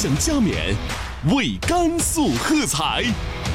享加冕，为甘肃喝彩。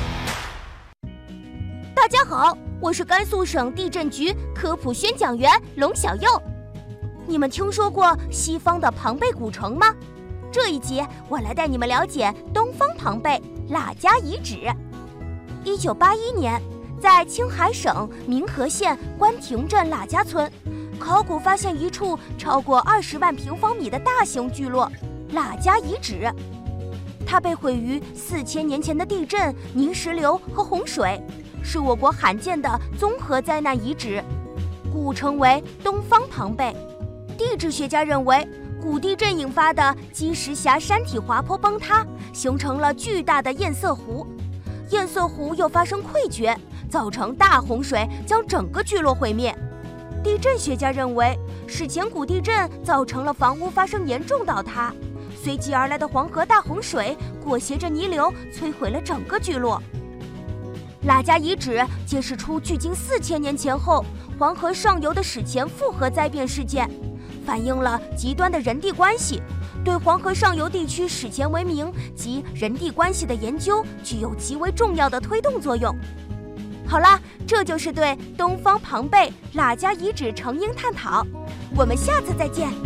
大家好，我是甘肃省地震局科普宣讲员龙小佑。你们听说过西方的庞贝古城吗？这一集我来带你们了解东方庞贝喇家遗址。1981年，在青海省民和县关亭镇喇家村，考古发现一处超过20万平方米的大型聚落喇家遗址。它被毁于4000年前的地震、泥石流和洪水，是我国罕见的综合灾难遗址，故称为东方庞贝。地质学家认为，古地震引发的积石峡山体滑坡崩塌，形成了巨大的堰塞湖，堰塞湖又发生溃决，造成大洪水，将整个聚落毁灭。地震学家认为，史前古地震造成了房屋发生严重倒塌，随即而来的黄河大洪水裹挟着泥流，摧毁了整个聚落。喇家遗址揭示出距今4000年前后黄河上游的史前复合灾变事件，反映了极端的人地关系，对黄河上游地区史前文明及人地关系的研究具有极为重要的推动作用。好了，这就是对东方庞贝喇家遗址成因探讨，我们下次再见。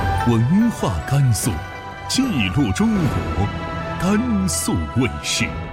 文化甘肃，记录中国，甘肃卫视。